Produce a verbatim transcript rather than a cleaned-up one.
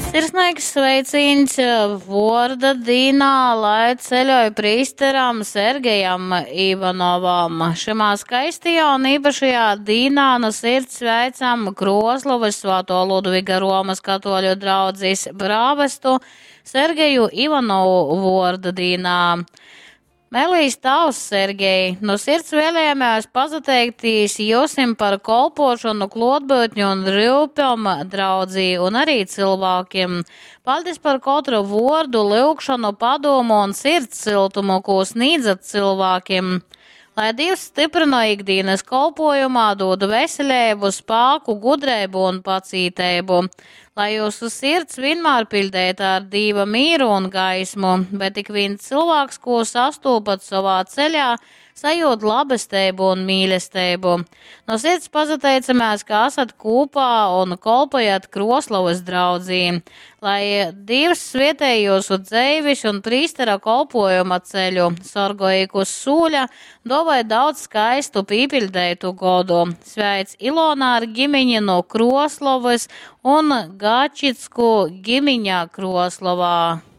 Sirsnīgs sveiciens Vorda dīnā, lai ceļoja prīsteram Sergejam Ivanovam. Šimā skaistajā un īpašajā dīnā no sirds sveicam Kroslovas Svēto Ludviga Romas katoļu draudzes prāvestu Sergeju Ivanovu Vorda dīnā. Melīs tavs, Sergej, no sirds vēlējāmies pazateikties jūsim par kolpošanu klotbūtņu un rūpjom draudzī un arī cilvēkiem. Paldies par katru vordu, lūgšanu, padomu un sirds siltumu, ko sniedzat cilvēkiem. Lai Dievs stiprina ikdienas kolpojumā, dodu veselību, spēku, gudrību un pacītību. Lai jūsu sirds vienmēr pildēta ar Dieva mīru un gaismu, bet ik viens cilvēks, ko sastopat savā ceļā, sajūt labestību un mīlestību. No sirds pazateicamies, ka esat kopā un kolpojat Kroslovas draudzī. Lai Dievs svietē jūsu dzeivis un prīstera kolpojuma ceļu, sorgojīgu sūļa, dovai daudz skaistu pīpildētu godu. Sveic Ilonā ar ģimeņi no Kroslovas un Gačicku ģimeņā Kroslovā.